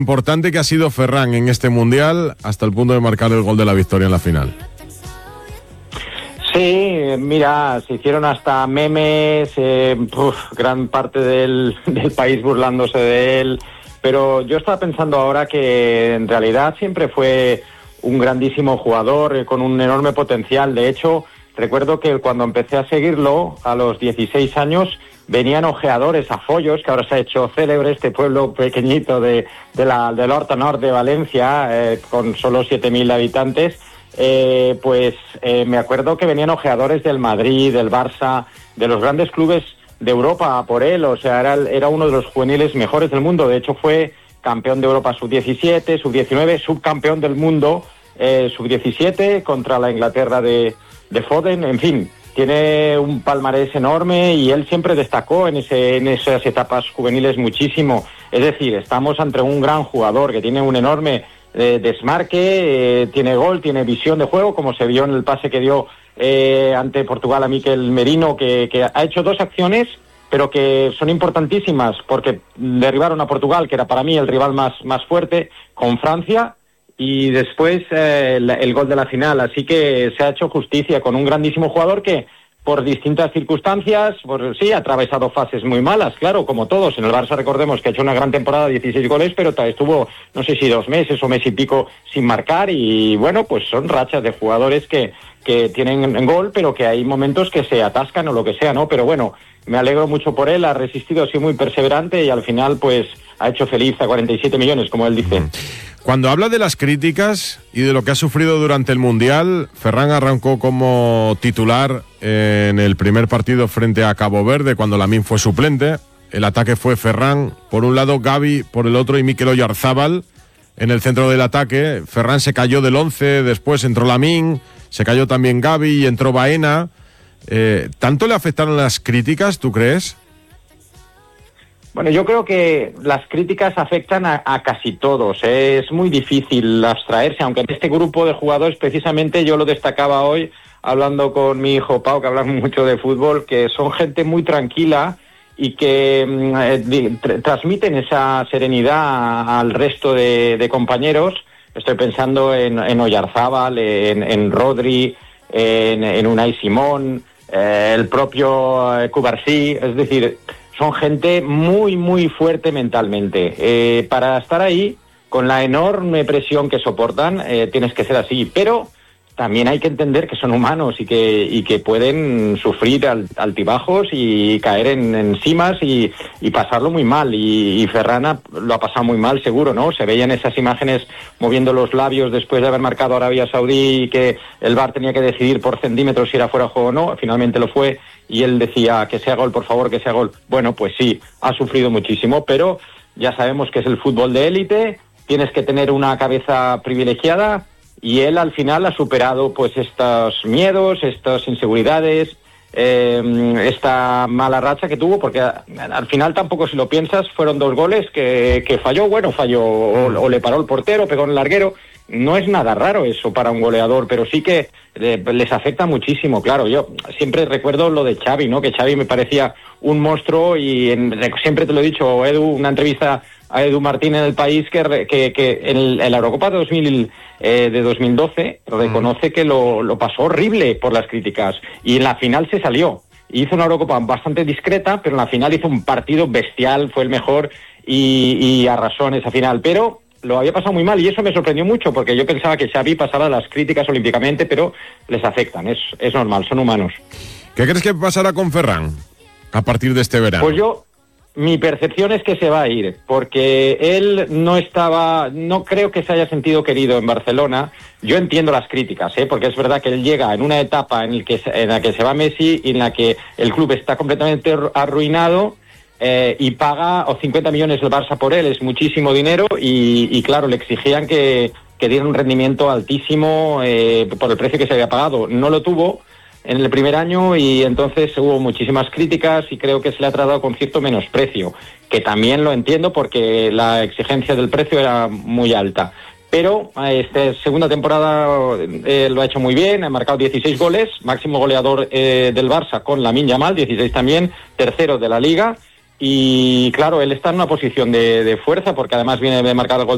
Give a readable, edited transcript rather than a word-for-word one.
Importante que ha sido Ferran en este Mundial hasta el punto de marcar el gol de la victoria en la final. Sí, mira, se hicieron hasta memes, gran parte del país burlándose de él, pero yo estaba pensando ahora que en realidad siempre fue un grandísimo jugador con un enorme potencial. De hecho, recuerdo que cuando empecé a seguirlo, a los 16 años, venían ojeadores a Follos, que ahora se ha hecho célebre, este pueblo pequeñito del Horta Nord de Valencia, con solo 7.000 habitantes. Me acuerdo que venían ojeadores del Madrid, del Barça, de los grandes clubes de Europa por él. O sea, era uno de los juveniles mejores del mundo. De hecho, fue campeón de Europa sub-17, sub-19, subcampeón del mundo sub-17 contra la Inglaterra de Foden. En fin, tiene un palmarés enorme y él siempre destacó en esas etapas juveniles muchísimo. Es decir, estamos ante un gran jugador que tiene un enorme desmarque, tiene gol, tiene visión de juego, como se vio en el pase que dio ante Portugal a Mikel Merino, que ha hecho dos acciones, pero que son importantísimas, porque derribaron a Portugal, que era para mí el rival más fuerte, con Francia, y después el gol de la final. Así que se ha hecho justicia con un grandísimo jugador que, por distintas circunstancias, sí, ha atravesado fases muy malas, claro, como todos. En el Barça recordemos que ha hecho una gran temporada, 16 goles, pero estuvo, no sé si 2 meses o mes y pico sin marcar, y bueno, pues son rachas de jugadores que tienen gol, pero que hay momentos que se atascan o lo que sea, ¿no? Pero bueno, me alegro mucho por él, ha resistido, ha sido muy perseverante y al final pues ha hecho feliz a 47 millones, como él dice. Cuando habla de las críticas y de lo que ha sufrido durante el Mundial, Ferran arrancó como titular en el primer partido frente a Cabo Verde, cuando Lamine fue suplente. El ataque fue Ferran por un lado, Gavi por el otro y Mikel Oyarzábal en el centro del ataque. Ferran se cayó del 11, después entró Lamine, se cayó también Gavi y entró Baena. ¿Tanto le afectaron las críticas, tú crees? Bueno, yo creo que las críticas afectan a casi todos. Es muy difícil abstraerse, aunque en este grupo de jugadores, precisamente yo lo destacaba hoy, hablando con mi hijo Pau, que habla mucho de fútbol, que son gente muy tranquila y que transmiten esa serenidad al resto de compañeros. Estoy pensando en Oyarzábal, en Rodri, en Unai Simón, el propio Cubarsí, es decir, son gente muy, muy fuerte mentalmente. Para estar ahí, con la enorme presión que soportan, tienes que ser así. Pero también hay que entender que son humanos y que pueden sufrir altibajos y caer en cimas y pasarlo muy mal. Y Ferran lo ha pasado muy mal, seguro, ¿no? Se veían esas imágenes moviendo los labios después de haber marcado Arabia Saudí, y que el VAR tenía que decidir por centímetros si era fuera de juego o no. Finalmente lo fue. Y él decía que sea gol, por favor, que sea gol. Bueno, pues sí, ha sufrido muchísimo, pero ya sabemos que es el fútbol de élite, tienes que tener una cabeza privilegiada, y él al final ha superado pues estos miedos, estas inseguridades, esta mala racha que tuvo, porque al final tampoco, si lo piensas, fueron 2 goles que falló, o le paró el portero, pegó en el larguero. No es nada raro eso para un goleador, pero sí que les afecta muchísimo, claro. Yo siempre recuerdo lo de Xavi, ¿no? Que Xavi me parecía un monstruo y siempre te lo he dicho, Edu, una entrevista a Edu Martín en El País, que en la Eurocopa de 2012 reconoce que lo pasó horrible por las críticas y en la final se salió. Hizo una Eurocopa bastante discreta, pero en la final hizo un partido bestial, fue el mejor y arrasó en esa final, pero lo había pasado muy mal y eso me sorprendió mucho, porque yo pensaba que Xavi pasaba las críticas olímpicamente, pero les afectan, es normal, son humanos. ¿Qué crees que pasará con Ferran a partir de este verano? Pues mi percepción es que se va a ir, porque él no creo que se haya sentido querido en Barcelona. Yo entiendo las críticas, porque es verdad que él llega en una etapa en la que se va Messi y en la que el club está completamente arruinado, y paga 50 millones el Barça por él, es muchísimo dinero, y claro, le exigían que diera un rendimiento altísimo por el precio que se había pagado. No lo tuvo en el primer año y entonces hubo muchísimas críticas y creo que se le ha tratado con cierto menosprecio, que también lo entiendo porque la exigencia del precio era muy alta. Pero esta segunda temporada lo ha hecho muy bien, ha marcado 16 goles, máximo goleador del Barça con Lamine Yamal, 16 también, tercero de la Liga. Y claro, él está en una posición de fuerza porque además viene de marcar el gol